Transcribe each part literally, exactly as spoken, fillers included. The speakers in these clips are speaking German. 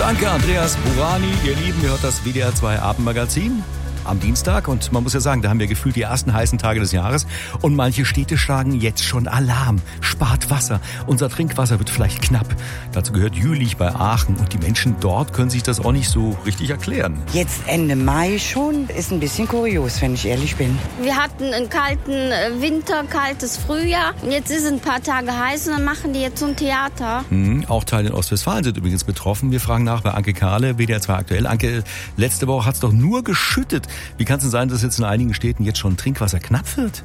Danke, Andreas Burani. Ihr Lieben, ihr hört das W D R zwei Abendmagazin am Dienstag. Und man muss ja sagen, da haben wir gefühlt die ersten heißen Tage des Jahres. Und manche Städte schlagen jetzt schon Alarm. Spart Wasser. Unser Trinkwasser wird vielleicht knapp. Dazu gehört Jülich bei Aachen. Und die Menschen dort können sich das auch nicht so richtig erklären. Jetzt Ende Mai schon. Ist ein bisschen kurios, wenn ich ehrlich bin. Wir hatten einen kalten Winter, kaltes Frühjahr. Jetzt ist es ein paar Tage heiß und dann machen die jetzt so ein Theater. Mhm, auch Teile in Ostwestfalen sind übrigens betroffen. Wir fragen nach bei Anke Kahle, W D R zwei aktuell. Anke, letzte Woche hat es doch nur geschüttet. Wie kann es denn sein, dass jetzt in einigen Städten jetzt schon Trinkwasser knapp wird?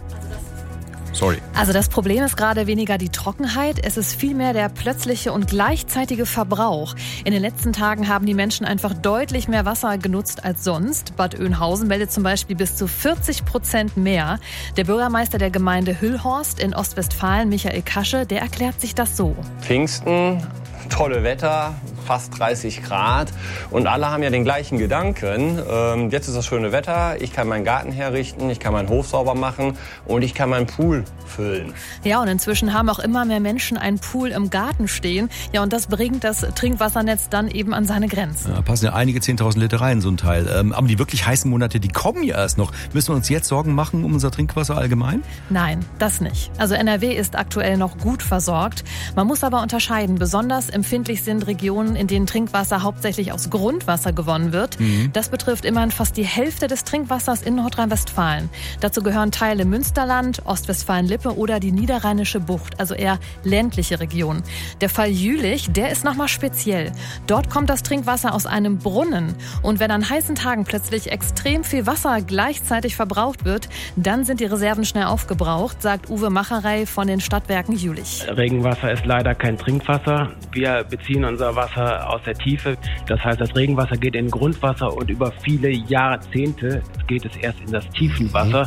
Sorry. Also das Problem ist gerade weniger die Trockenheit, es ist vielmehr der plötzliche und gleichzeitige Verbrauch. In den letzten Tagen haben die Menschen einfach deutlich mehr Wasser genutzt als sonst. Bad Oeynhausen meldet zum Beispiel bis zu vierzig Prozent mehr. Der Bürgermeister der Gemeinde Hüllhorst in Ostwestfalen, Michael Kasche, der erklärt sich das so. Pfingsten, tolle Wetter, fast dreißig Grad und alle haben ja den gleichen Gedanken. Ähm, jetzt ist das schöne Wetter, ich kann meinen Garten herrichten, ich kann meinen Hof sauber machen und ich kann meinen Pool füllen. Ja, und inzwischen haben auch immer mehr Menschen einen Pool im Garten stehen. Ja, und das bringt das Trinkwassernetz dann eben an seine Grenzen. Ja, passen ja einige zehntausend Liter rein, so ein Teil. Ähm, aber die wirklich heißen Monate, die kommen ja erst noch. Müssen wir uns jetzt Sorgen machen um unser Trinkwasser allgemein? Nein, das nicht. Also N R W ist aktuell noch gut versorgt. Man muss aber unterscheiden. Besonders empfindlich sind Regionen, in denen Trinkwasser hauptsächlich aus Grundwasser gewonnen wird. Mhm. Das betrifft immerhin fast die Hälfte des Trinkwassers in Nordrhein-Westfalen. Dazu gehören Teile Münsterland, Ostwestfalen-Lippe oder die Niederrheinische Bucht, also eher ländliche Regionen. Der Fall Jülich, der ist nochmal speziell. Dort kommt das Trinkwasser aus einem Brunnen. Und wenn an heißen Tagen plötzlich extrem viel Wasser gleichzeitig verbraucht wird, dann sind die Reserven schnell aufgebraucht, sagt Uwe Macherey von den Stadtwerken Jülich. Regenwasser ist leider kein Trinkwasser. Wir beziehen unser Wasser aus der Tiefe. Das heißt, das Regenwasser geht in Grundwasser und über viele Jahrzehnte geht es erst in das Tiefenwasser.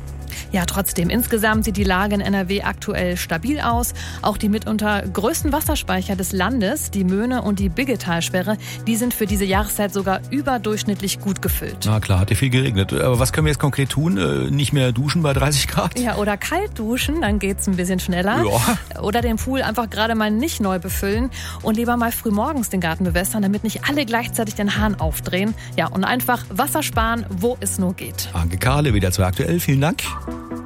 Ja, trotzdem, insgesamt sieht die Lage in N R W aktuell stabil aus. Auch die mitunter größten Wasserspeicher des Landes, die Möhne und die Biggetalsperre, die sind für diese Jahreszeit sogar überdurchschnittlich gut gefüllt. Na klar, hat ja viel geregnet. Aber was können wir jetzt konkret tun? Äh, nicht mehr duschen bei dreißig Grad? Ja, oder kalt duschen, dann geht's ein bisschen schneller. Ja. Oder den Pool einfach gerade mal nicht neu befüllen und lieber mal früh morgens den Garten bewässern, damit nicht alle gleichzeitig den Hahn aufdrehen. Ja, und einfach Wasser sparen, wo es nur geht. Anke Kahle, W D R zwei aktuell. Vielen Dank.